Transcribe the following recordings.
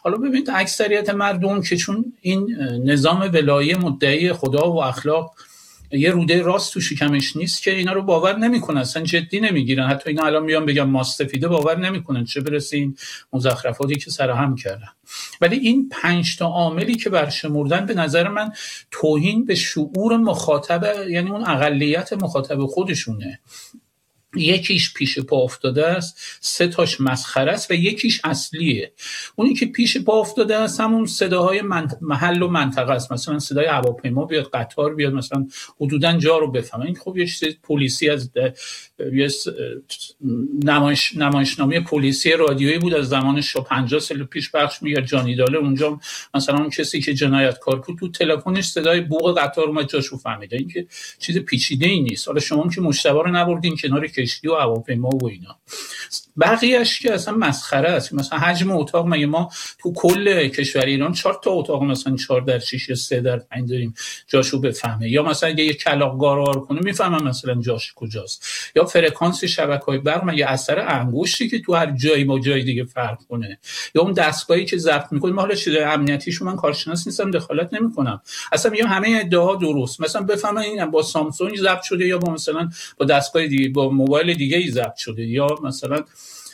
حالا ببینید اکثریت مردم که چون این نظام ولایی مدعی خدا و اخلاق یه روده راست تو شکمش نیست که اینا رو باور نمیکنن، اصلا جدی نمیگیرن. حتی اینا الان میان بگم ماستفیده باور نمیکنن، چه برسه این مزخرفاتی که سرهم کردن. ولی این 5 تا عاملی که برشمردن به نظر من توهین به شعور مخاطب، یعنی اون اقلیت مخاطب خودشونه. یکیش پیش پا افتاده است، 3 تاش مسخره است و یکیش اصلیه. اونی که پیش پا افتاده است همون صداهای محل و منطقه است، مثلا صدای هواپیما بیاد، قطار بیاد، مثلا حدوداً جا رو بفهمن. این خب یه چیز پلیسی از یه نمایشنامه پلیسی رادیویی بود از زمان 50 سال پیش پخش میاد جانی داله، اونجا مثلا اون کسی که جنایتکار بود تو تلفنش صدای بوق قطار اومد جاشو فهمیده. این که چیز پیچیده‌ای نیست. حالا شما که مشتبه رو نبردین کنار کشتی و هواپیما و اینا، بقیه‌اش که اصلا مسخره است. مثلا حجم اتاق، مگه ما تو کل کشور ایران 4 تا اتاق مثلا 4x6 یا 3x5 داریم جاشو بفهمه؟ یا مثلا اگه یه کلاغ گارار کنه میفهمم مثلا جاش کجاست؟ یا فرکانس شبکه‌های برق مگه اثر انگشتی که تو هر جایی با جای دیگه فرق کنه؟ یا اون دستگاهی که ضبط می‌کنه، ما حالا چیزای امنیتیشو من کارشناس نیستم دخالت نمی‌کنم، اصلا میگم همه ادعاها درست. مثلا بفهمن این با سامسونگ ضبط شده یا با مثلا با دستگاه دیگه با موبایل دیگه‌ای ضبط شده، یا مثلا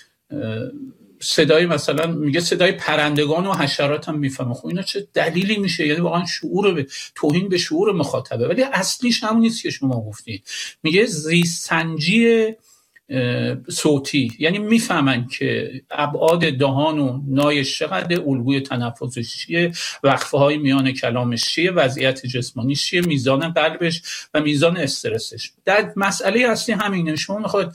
صدای مثلا میگه صدای پرندگان و حشرات هم میفهمه. خب اینا چه دلیلی میشه؟ یعنی واقعا توهین به شعور مخاطبه. ولی اصلیش همون نیست که شما گفتید. میگه زیست سنجی صوتی، یعنی میفهمن که ابعاد دهان و نایش چقدر، الگوی تنفسش چیه، وقفه های میان کلامش چیه، وضعیت جسمانیش چیه، میزان قلبش و میزان استرسش. در مسئله اصلی همینه. شما میخواد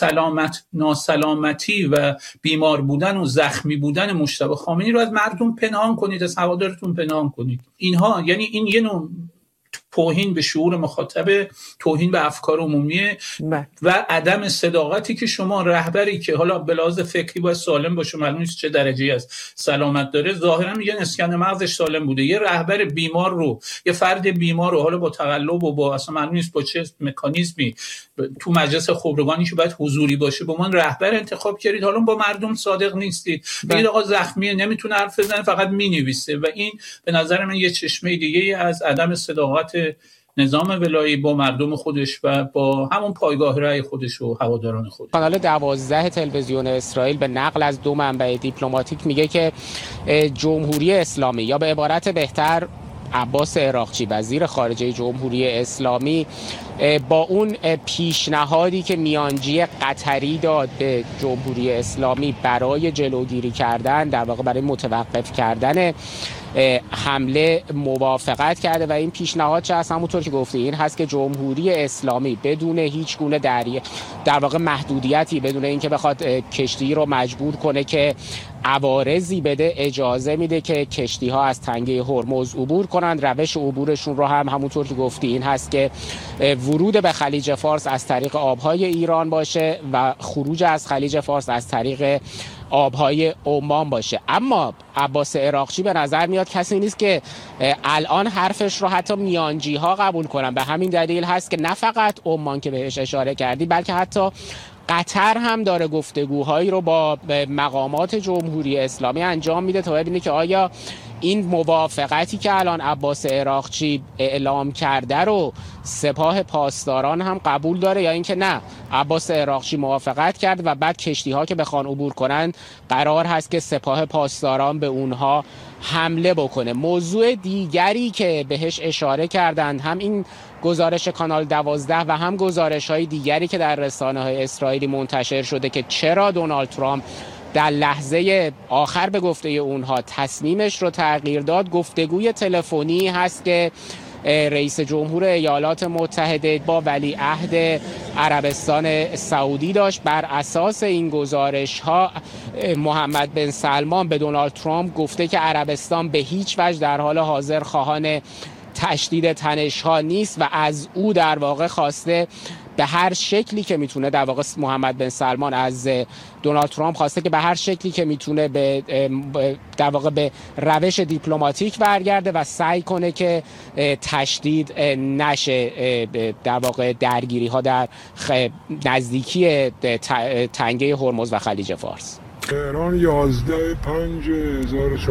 ناسلامتی و بیمار بودن و زخمی بودن مجتبی خامنه‌ای رو از مردم پنهان کنید، از هوادارتون پنهان کنید. اینها یعنی این یه نوع توهین به شعور مخاطب، توهین به افکار عمومی و عدم صداقتی که شما رهبری که حالا به لحاظ فکری باید سالم باشه، معلوم نیست چه درجه‌ای از سلامت داره، ظاهرا میگن اسکن مغزش سالم بوده، یه رهبر بیمار رو، یه فرد بیمار رو حالا با تقلب و با اصلا معلوم نیست با چه مکانیزمی تو مجلس خبرگانی که باید حضوری باشه با من رهبر انتخاب کردید، حالا با مردم صادق نیستید. بگید آقا زخمیه، نمیتونه حرف بزنه، فقط مینویسه. و این به نظر من یه چشمه دیگه از عدم صداقت نظام ولایی با مردم خودش و با همون پایگاه رأی خودش و هواداران خودش. کانال 12 تلویزیون اسرائیل به نقل از 2 منبع دیپلماتیک میگه که جمهوری اسلامی، یا به عبارت بهتر عباس عراقچی وزیر خارجه جمهوری اسلامی، با اون پیشنهادی که میانجی قطری داد به جمهوری اسلامی برای جلوگیری کردن، در واقع برای متوقف کردن حمله موافقت کرده. و این پیشنهاد چه هست؟ همونطور که گفته این هست که جمهوری اسلامی بدون هیچ گونه در واقع محدودیتی، بدون اینکه بخواد کشتی رو مجبور کنه که عوارضی بده، اجازه میده که کشتی ها از تنگه هرمز عبور کنند. روش عبورشون رو هم همونطور که گفتی این هست که ورود به خلیج فارس از طریق آبهای ایران باشه و خروج از خلیج فارس از طریق آبهای عمان باشه. اما عباس عراقچی به نظر میاد کسی نیست که الان حرفش رو حتی میانجی ها قبول کنن. به همین دلیل هست که نه فقط عمان که بهش اشاره کردی، بلکه حتی قطر هم داره گفتگوهایی رو با مقامات جمهوری اسلامی انجام میده تا ببینه که آیا این موافقتی که الان عباس عراقچی اعلام کرده رو سپاه پاسداران هم قبول داره، یا اینکه نه، عباس عراقچی موافقت کرد و بعد کشتی ها که بخوان عبور کنن قرار هست که سپاه پاسداران به اونها حمله بکنه. موضوع دیگری که بهش اشاره کردند، هم این گزارش کانال 12 و هم گزارش‌های دیگری که در رسانه‌های اسرائیلی منتشر شده که چرا دونالد ترامپ در لحظه آخر به گفته اونها تصمیمش رو تغییر داد، گفتگوی تلفنی هست که رئیس جمهور ایالات متحده با ولیعهد عربستان سعودی داشت. بر اساس این گزارش‌ها محمد بن سلمان به دونالد ترامپ گفته که عربستان به هیچ وجه در حال حاضر خواهان تشدید تنش‌ها نیست و از او در واقع خواسته به هر شکلی که میتونه، در واقع محمد بن سلمان از دونالد ترامپ خواسته که به هر شکلی که میتونه در واقع به روش دیپلماتیک برگرده و سعی کنه که تشدید نشه، در واقع درگیری ها در نزدیکی تنگه هرمز و خلیج فارس. تهران 11/5/14